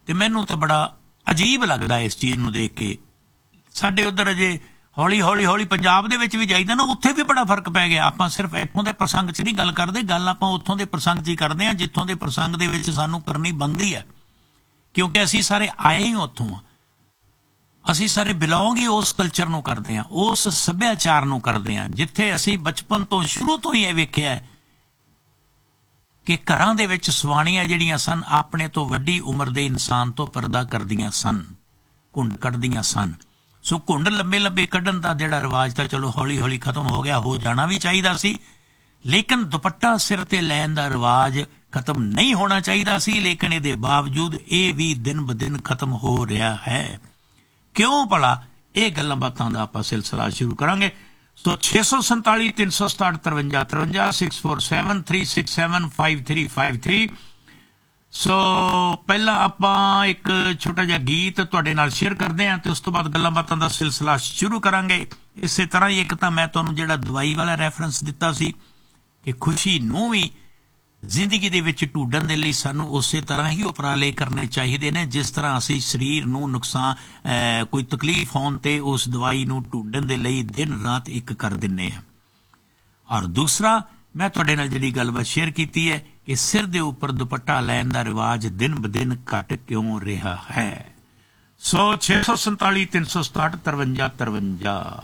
तो मैनू तो बड़ा अजीब लगता इस चीज़ को देख के। साडे उधर अजे हौली हौली हौली पंजाब दे विच भी जाईदा ना, उत्थे भी बड़ा फर्क पै गया। आपां सिर्फ इत्थों दे प्रसंग च नहीं गल करदे, गल आपां उत्थों दे प्रसंग च ही करदे हां जित्थों दे प्रसंग दे विच सानूं करनी बनदी है, क्योंकि असीं सारे आए ही उत्थों आ। असीं सारे बिलोंग ही उस कल्चर नूं करदे हां, उस सभ्याचार नूं करदे हां जिथे असीं बचपन तो शुरू तो ही ये वेखिआ है कि घरां दे विच सवाणियां जिहड़ियां सन अपने तो वड्डी उम्र दे इंसान तो पर्दा करदियां सन, घुंड कढदियां सन। सो घुंड लंबे लंबे कढण दा जिहड़ा रिवाज तां चलो हौली हौली खत्म हो गया, हो जाना भी चाहिदा सी, लेकिन दुपट्टा सिर ते लैण दा रिवाज खत्म नहीं होना चाहिदा सी। लेकिन इहदे बावजूद ये भी दिन ब दिन खत्म हो रहा है। क्यों भला? ये गल्लां बातां दा आपां सिलसिला शुरू करांगे। सो 647 367 53 53 647 367 5353। सो पहला आपां एक छोटा जिहा गीत तुहाडे नाल शेयर करदे हां ते उस तो बाद गल्लां बातां दा सिलसिला शुरू करांगे। इसे तरह ही एक तां मैं तुहानूं जिहड़ा दवाई वाला रैफरेंस दिता सी कि खुशी नूं भी जिंदगी दे विच ढूंढण दे लई सानूं उसे तरह ही उपराले करने चाहिए ने जिस तरह असीं शरीर नूं नुकसान कोई तकलीफ होण ते उस दवाई नूं ढूंढण दे लई दिन रात एक कर दिंने हां। और दूसरा मैं तुहाडे नाल जिहड़ी गलबात शेयर कीती है कि सिर दे उपर दुपट्टा लैण दा रिवाज दिन ब दिन घट क्यों रहा है। सो 647 367 53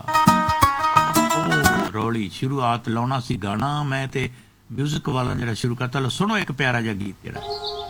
53 रौली शुरुआत लाउणा सी गाना मैं ते म्यूजिक वाला जरा शुरू करता। लो सुनो एक प्यारा जिहा गीत जरा।